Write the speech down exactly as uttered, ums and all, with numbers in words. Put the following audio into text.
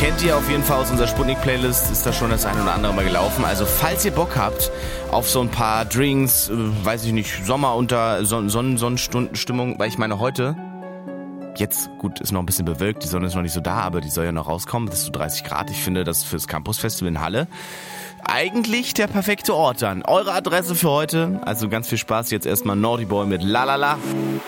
kennt ihr auf jeden Fall aus unserer Sputnik-Playlist, ist da schon das ein oder andere Mal gelaufen. Also falls ihr Bock habt auf so ein paar Drinks, äh, weiß ich nicht, Sommer unter Son- Son- Sonnenstundenstimmung, weil ich meine heute, jetzt gut, ist noch ein bisschen bewölkt, die Sonne ist noch nicht so da, aber die soll ja noch rauskommen, das ist so dreißig Grad. Ich finde das fürs Campus-Festival in Halle eigentlich der perfekte Ort dann. Eure Adresse für heute, also ganz viel Spaß, jetzt erstmal Naughty Boy mit La La La.